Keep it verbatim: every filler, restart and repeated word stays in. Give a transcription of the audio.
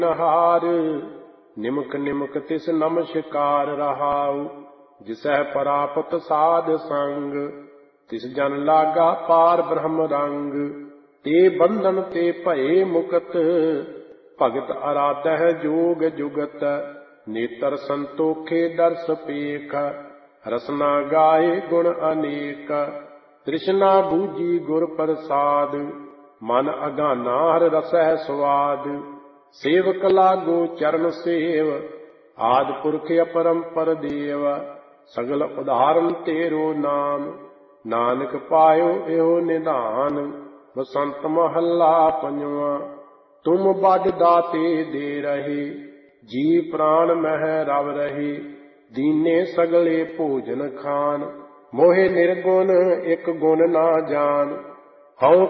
नहार निमक निमक तिस नमस्कार रहाउ। जिसह परापत साध संग तिस जन लागा पार ब्रह्म रंग। ते बंधन ते भये मुकत भगत आराधह जोग जुगत। नेतर संतोखे दर्श पेख रसना गाए गुण अनेक। तृष्णा बूझी गुर प्रसाद मन अगाना हर रसह स्वाद। सेवक लागो चरण सेव आद पुरख अपरंपर देव। सगल उदाहरण तेरो नाम नानक पायो एहो निधान। बसंत महला पंजवा। तुम बड दाते दे रहे जी प्राण मह रव रहे। दीने सगले भोजन खान मोहे निर्गुण एक गुण ना जान। हऊँ